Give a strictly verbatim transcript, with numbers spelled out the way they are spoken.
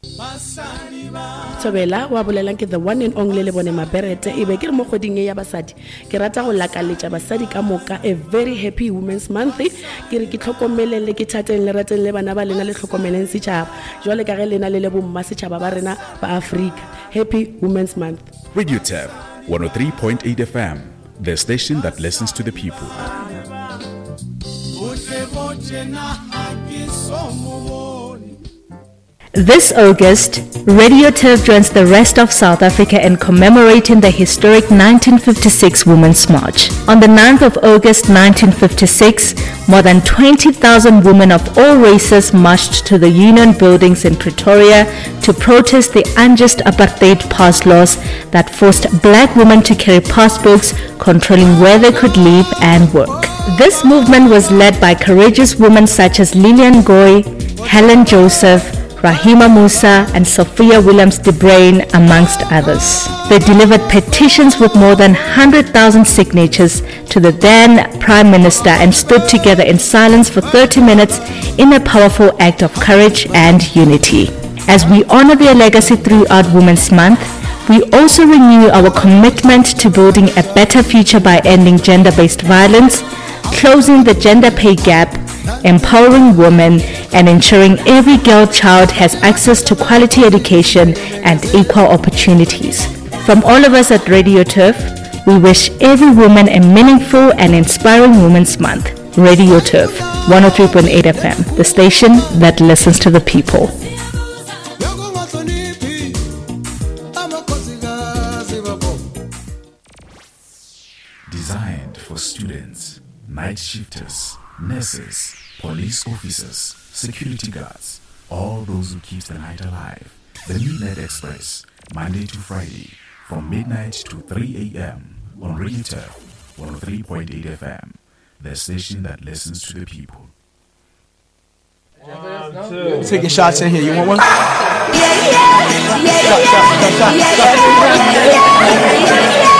Tobela wa bolelang ke the one and only le bone Maberete e be ke re mo kgoding e ya basadi ke rata go lakaletša basadi ka moka a very happy women's month ke re ke tlhokomelele ke thateng le rateng le bana ba lena le tlhokomeleng setšhaba jwale ka ge lena le le bomma setšhaba ba rena ba Africa. Happy women's month. Radio Tab one oh three point eight F M, the station that listens to the people. This August, Radio Tab joins the rest of South Africa in commemorating the historic nineteen fifty-six Women's March. On the ninth of August nineteen fifty-six, more than twenty thousand women of all races marched to the Union buildings in Pretoria to protest the unjust apartheid pass laws that forced black women to carry passbooks controlling where they could live and work. This movement was led by courageous women such as Lillian Goy, Helen Joseph, Rahima Musa and Sophia Williams-De Bruyn, amongst others. They delivered petitions with more than one hundred thousand signatures to the then Prime Minister and stood together in silence for thirty minutes in a powerful act of courage and unity. As we honor their legacy throughout Women's Month, we also renew our commitment to building a better future by ending gender-based violence, closing the gender pay gap, empowering women, and ensuring every girl child has access to quality education and equal opportunities. From all of us at Radio Turf, we wish every woman a meaningful and inspiring Women's Month. Radio Turf, one oh three point eight F M, the station that listens to the people. Designed for students, night shifters, nurses, police officers, security guards, all those who keep the night alive. The Midnight Express, Monday to Friday, from midnight to three a.m. on Radio Turf, one oh three point eight F M, the station that listens to the people. One, taking shots in here. You want one? Yeah, yeah, yeah, yeah, yeah, yeah, yeah, yeah, yeah, yeah, yeah, yeah.